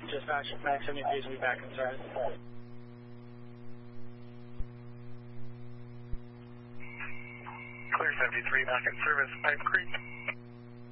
Dispatch, Max 73 will be back in service. Clear 73, back in service, Pipe Creek.